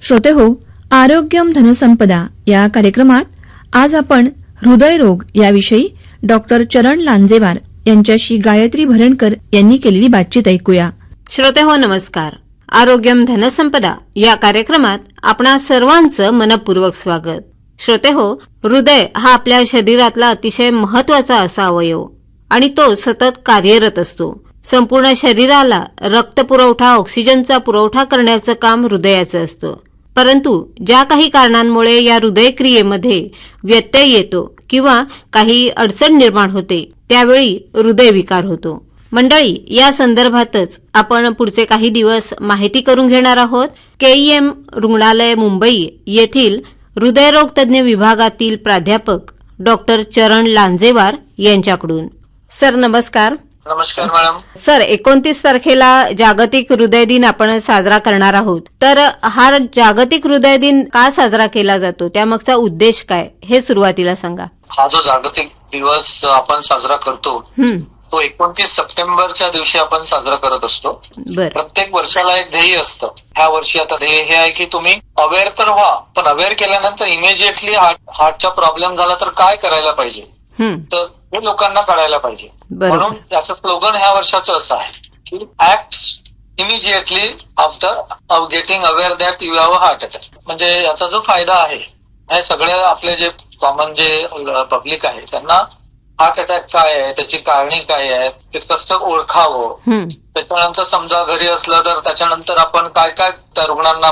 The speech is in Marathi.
श्रोतेहो, आरोग्यम धनसंपदा या कार्यक्रमात आज आपण हृदयरोग याविषयी डॉक्टर चरण लांजेवार यांच्याशी गायत्री भरणकर यांनी केलेली बातचीत ऐकूया. श्रोतेहो नमस्कार. आरोग्यम धनसंपदा या कार्यक्रमात आपणा सर्वांचं मनपूर्वक स्वागत. श्रोतेहो, हृदय हा आपल्या शरीरातला अतिशय महत्वाचा असा अवयव आणि तो सतत कार्यरत असतो. संपूर्ण शरीराला रक्तपुरवठा, ऑक्सिजनचा पुरवठा करण्याचं काम हृदयाचं असतं. परंतु ज्या काही कारणांमुळे या हृदयक्रियेमध्ये व्यत्यय येतो किंवा काही अडचण निर्माण होते त्यावेळी हृदयविकार होतो. मंडळी, या संदर्भातच आपण पुढचे काही दिवस माहिती करून घेणार आहोत. KEM रुग्णालय मुंबई येथील हृदयरोग तज्ज्ञ विभागातील प्राध्यापक डॉक्टर चरण लांजेवार यांच्याकडून. सर नमस्कार. नमस्कार मॅडम. सर, 29 तारखेला जागतिक हृदय दिन आपण साजरा करणार आहोत. तर हा जागतिक हृदय दिन का साजरा केला जातो, त्यामागचा उद्देश काय, हे सुरुवातीला सांगा. हा जो जागतिक दिवस आपण साजरा करतो तो 29 सप्टेंबरच्या दिवशी आपण साजरा करत असतो. प्रत्येक वर्षाला एक ध्येय असतं. ह्या वर्षी आता ध्येय हे आहे की तुम्ही अवेअर तर व्हा, पण अवेअर केल्यानंतर इमिजिएटली हार्टचा प्रॉब्लेम झाला तर काय करायला पाहिजे, तर हे लोकांना कळायला पाहिजे. म्हणून त्याचं स्लोगन ह्या वर्षाचं असं आहे की act immediately after getting aware that you have a heart attack. म्हणजे याचा जो फायदा आहे, हे सगळे आपले जे कॉमन जे पब्लिक आहे त्यांना हार्ट अटॅक काय आहे, त्याची कारणे काय आहेत, ते कसं ओळखावं. त्याच्यानंतर समजा घरी असलं तर त्याच्यानंतर आपण काय काय त्या रुग्णांना